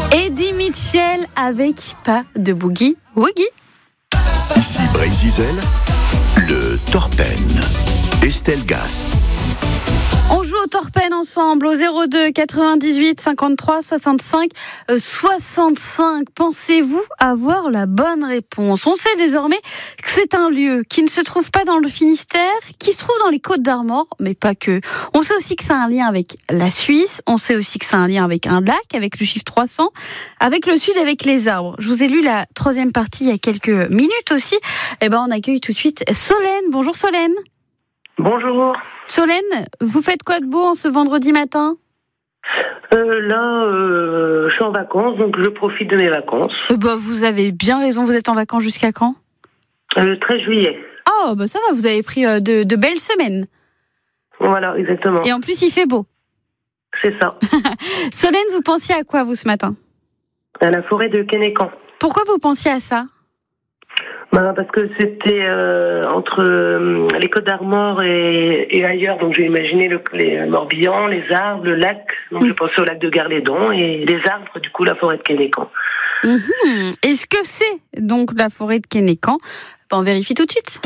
Eddie Mitchell avec Pas de Boogie Woogie. Ici Brésil, le Torpen. Estelle Gass. On joue au Torpen ensemble au 02 98 53 65 65. Pensez-vous avoir la bonne réponse? On sait désormais que c'est un lieu qui ne se trouve pas dans le Finistère, qui se trouve dans les Côtes-d'Armor, mais pas que. On sait aussi que ça a un lien avec la Suisse, on sait aussi que ça a un lien avec un lac, avec le chiffre 300, avec le sud, avec les arbres. Je vous ai lu la troisième partie il y a quelques minutes aussi. On accueille tout de suite Solène. Bonjour Solène. Bonjour. Solène, vous faites quoi de beau en ce vendredi matin ? Je suis en vacances, donc je profite de mes vacances. Vous avez bien raison, vous êtes en vacances jusqu'à quand ? Le 13 juillet. Oh, ça va, vous avez pris de belles semaines. Voilà, exactement. Et en plus, il fait beau. C'est ça. Solène, vous pensiez à quoi, vous, ce matin ? À la forêt de Kénécan. Pourquoi vous pensiez à ça ? Parce que c'était entre les Côtes-d'Armor et ailleurs, donc j'ai imaginé les Morbihan, les arbres, le lac, donc j'ai pensé au lac de Garlédon et les arbres, du coup la forêt de Kénécan. Est-ce que c'est donc la forêt de Kénécan ? On vérifie tout de suite.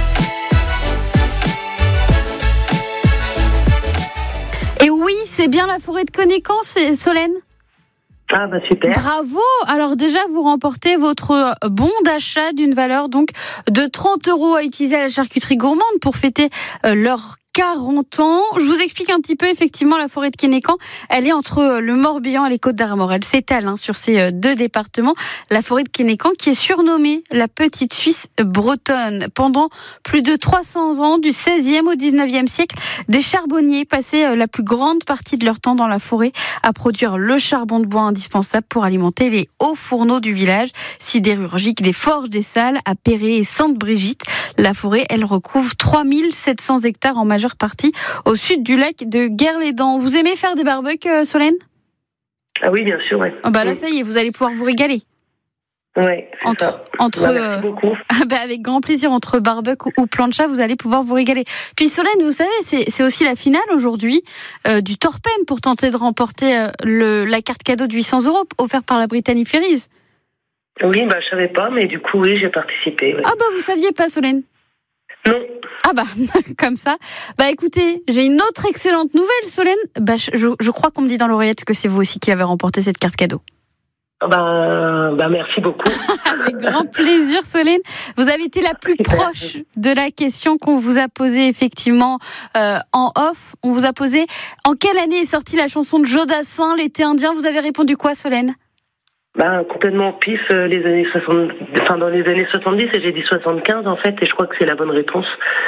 Et oui, c'est bien la forêt de Kénécan, c'est Solène ? Ah super. Bravo. Alors déjà, vous remportez votre bon d'achat d'une valeur donc de 30 € à utiliser à la charcuterie gourmande pour fêter leur 40 ans. Je vous explique un petit peu, effectivement, la forêt de Kénécan, elle est entre le Morbihan et les Côtes-d'Armor. Elle s'étale sur ces deux départements. La forêt de Kénécan qui est surnommée la petite Suisse bretonne. Pendant plus de 300 ans, du 16e au 19e siècle, des charbonniers passaient la plus grande partie de leur temps dans la forêt à produire le charbon de bois indispensable pour alimenter les hauts fourneaux du village sidérurgique des Forges des Salles à Perret et Sainte-Brigitte. La forêt, elle recouvre 3700 hectares en majeure partie au sud du lac de Garlédon. Vous aimez faire des barbecues, Solène ? Ah oui, bien sûr, oui. Là, ça y est, vous allez pouvoir vous régaler. Oui, merci beaucoup. Avec grand plaisir, entre barbecue ou plancha, vous allez pouvoir vous régaler. Puis Solène, vous savez, c'est aussi la finale aujourd'hui du Torpen pour tenter de remporter la carte cadeau de 800 € offerte par la Brittany Ferries. Oui, je savais pas, mais du coup, oui, j'ai participé. Oui. Vous saviez pas, Solène ? Non. Comme ça. Écoutez, j'ai une autre excellente nouvelle, Solène. Je crois qu'on me dit dans l'oreillette que c'est vous aussi qui avez remporté cette carte cadeau. Merci beaucoup. Avec grand plaisir, Solène. Vous avez été la plus proche de la question qu'on vous a posée, effectivement, en off. On vous a posé en quelle année est sortie la chanson de Jodassin, L'été indien. Vous avez répondu quoi, Solène ? Complètement pif, les années 60, dans les années 70, et j'ai dit 75 en fait, et je crois que c'est la bonne réponse.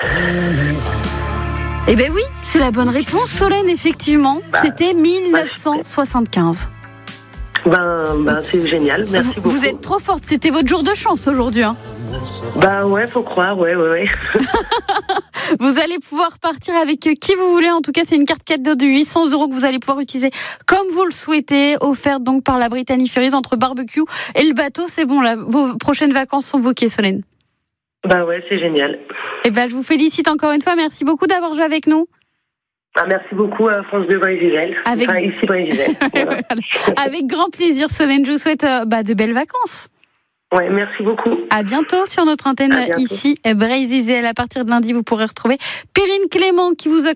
Oui, c'est la bonne réponse, Solène, effectivement. C'était 1975. C'est génial, merci beaucoup. Vous êtes trop forte, c'était votre jour de chance aujourd'hui, hein. Ouais, faut croire, ouais. Vous allez pouvoir partir avec qui vous voulez. En tout cas, c'est une carte cadeau de 800 € que vous allez pouvoir utiliser comme vous le souhaitez, offerte donc par la Brittany Ferries entre barbecue et le bateau. C'est bon, là, vos prochaines vacances sont bookées, Solène. Ouais, c'est génial. Je vous félicite encore une fois. Merci beaucoup d'avoir joué avec nous. Merci beaucoup à France Bleu Brésil. Ici Brésil. Voilà. Avec grand plaisir, Solène. Je vous souhaite de belles vacances. Ouais, merci beaucoup. À bientôt sur notre antenne ici, Brésil. À partir de lundi, vous pourrez retrouver Perrine Clément qui vous a